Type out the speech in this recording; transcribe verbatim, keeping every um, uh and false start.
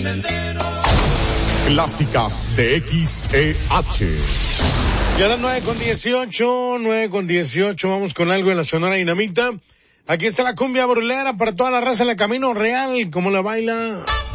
Clásicas de X E H. Y a las nueve con dieciocho, nueve con dieciocho, vamos con algo en la Sonora Dinamita. Aquí está la cumbia burlera para toda la raza en el Camino Real. ¿Cómo la baila?